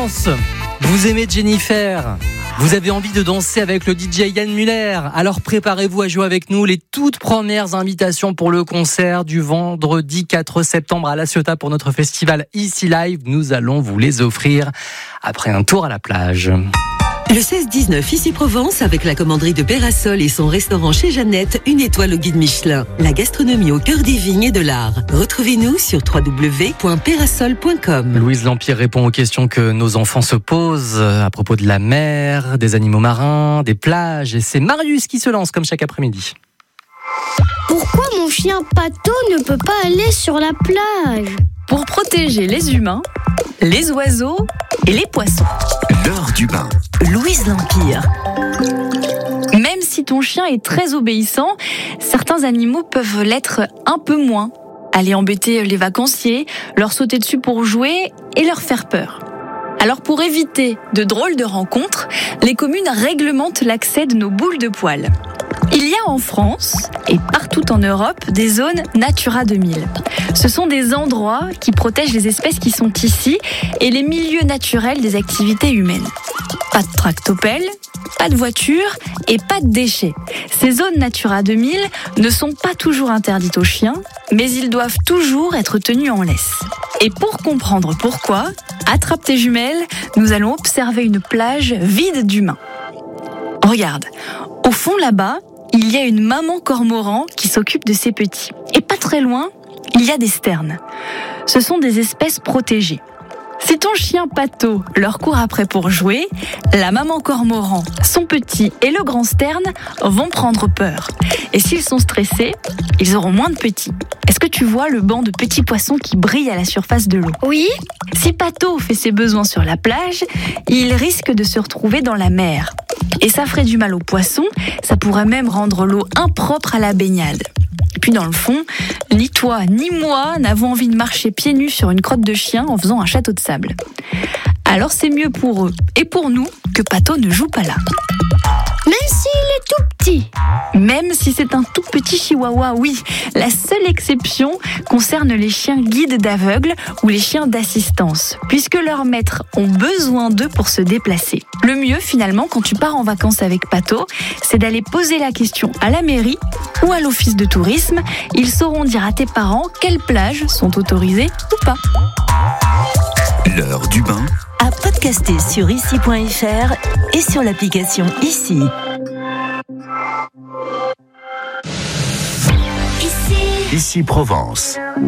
Provence, vous aimez Jennifer, vous avez envie de danser avec le DJ Yann Muller, alors préparez-vous à jouer avec nous. Les toutes premières invitations pour le concert du vendredi 4 septembre à La Ciotat pour notre festival Ici Live, nous allons vous les offrir après un tour à la plage. Le 16-19 Ici Provence avec la commanderie de Pérasol et son restaurant chez Jeannette, une étoile au guide Michelin. La gastronomie au cœur des vignes et de l'art. Retrouvez-nous sur www.perasol.com. Louise Lampire répond aux questions que nos enfants se posent à propos de la mer, des animaux marins, des plages. Et c'est Marius qui se lance comme chaque après-midi. Pourquoi mon chien Pato ne peut pas aller sur la plage ? Pour protéger les humains, les oiseaux et les poissons. L'heure du bain. Louise Lampire. Même si ton chien est très obéissant, certains animaux peuvent l'être un peu moins. Aller embêter les vacanciers, leur sauter dessus pour jouer et leur faire peur. Alors pour éviter de drôles de rencontres, les communes réglementent l'accès de nos boules de poils. Il y a en France et partout en Europe des zones Natura 2000. Ce sont des endroits qui protègent les espèces qui sont ici et les milieux naturels des activités humaines. Pas de tractopelle, pas de voiture et pas de déchets. Ces zones Natura 2000 ne sont pas toujours interdites aux chiens, mais ils doivent toujours être tenus en laisse. Et pour comprendre pourquoi, attrape tes jumelles, nous allons observer une plage vide d'humains. Regarde, au fond là-bas, il y a une maman cormoran qui s'occupe de ses petits. Et pas très loin, il y a des sternes. Ce sont des espèces protégées. Si ton chien Pato leur court après pour jouer, la maman cormoran, son petit et le grand sterne vont prendre peur. Et s'ils sont stressés, ils auront moins de petits. Est-ce que tu vois le banc de petits poissons qui brille à la surface de l'eau ? Oui. Si Pato fait ses besoins sur la plage, il risque de se retrouver dans la mer. Et ça ferait du mal aux poissons, ça pourrait même rendre l'eau impropre à la baignade. Et puis dans le fond, ni toi ni moi n'avons envie de marcher pieds nus sur une crotte de chien en faisant un château de sable. Alors c'est mieux pour eux et pour nous que Pato ne joue pas là. Même s'il est tout petit. Même si c'est un tout petit chihuahua, oui. La seule exception concerne les chiens guides d'aveugles ou les chiens d'assistance, puisque leurs maîtres ont besoin d'eux pour se déplacer. Le mieux, finalement, quand tu pars en vacances avec Pato, c'est d'aller poser la question à la mairie ou à l'office de tourisme. Ils sauront dire à tes parents quelles plages sont autorisées ou pas. L'heure du bain. À podcaster sur ici.fr et sur l'application Ici. Ici Provence.